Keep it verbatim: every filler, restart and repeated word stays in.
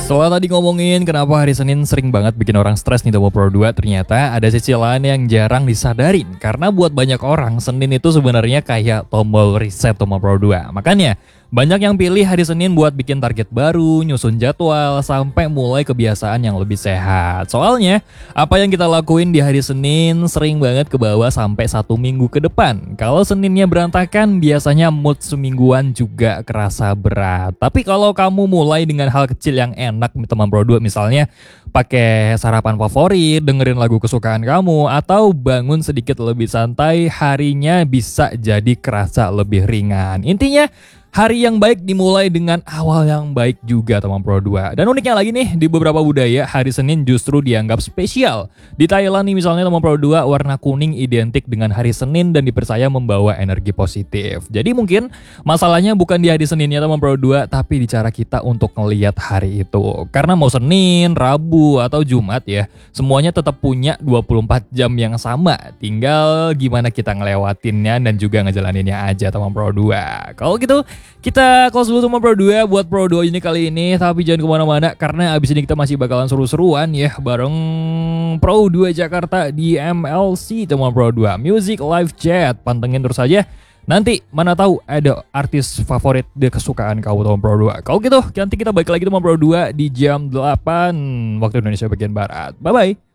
Setelah tadi ngomongin kenapa hari Senin sering banget bikin orang stres nih Tomo Pro dua, ternyata ada sisi lain yang jarang disadarin. Karena buat banyak orang, Senin itu sebenarnya kayak tombol reset Tomo Pro dua. Makanya, banyak yang pilih hari Senin buat bikin target baru, nyusun jadwal, sampai mulai kebiasaan yang lebih sehat. Soalnya, apa yang kita lakuin di hari Senin sering banget ke bawah sampai satu minggu ke depan. Kalau Seninnya berantakan, biasanya mood semingguan juga kerasa berat. Tapi kalau kamu mulai dengan hal kecil yang enak, teman Pro dua, misalnya pakai sarapan favorit, dengerin lagu kesukaan kamu, atau bangun sedikit lebih santai, harinya bisa jadi kerasa lebih ringan. Intinya, hari yang baik dimulai dengan awal yang baik juga teman Pro dua. Dan uniknya lagi nih, di beberapa budaya hari Senin justru dianggap spesial. Di Thailand nih misalnya teman Pro dua, warna kuning identik dengan hari Senin dan dipercaya membawa energi positif. Jadi mungkin masalahnya bukan di hari Seninnya teman Pro dua, tapi di cara kita untuk ngelihat hari itu. Karena mau Senin, Rabu, atau Jumat ya, semuanya tetap punya dua puluh empat jam yang sama. Tinggal gimana kita ngelewatinnya dan juga ngejalaninnya aja teman Pro dua. Kalau gitu, kita close dulu sama Pro dua buat Pro dua ini kali ini. Tapi jangan kemana-mana karena abis ini kita masih bakalan seru-seruan ya bareng Pro dua Jakarta di M L C teman Pro dua Music Live Chat. Pantengin terus aja. Nanti mana tahu ada artis favorit di kesukaan kamu teman Pro dua. Kalau gitu nanti kita balik lagi teman Pro dua di jam delapan waktu Indonesia bagian Barat. Bye-bye.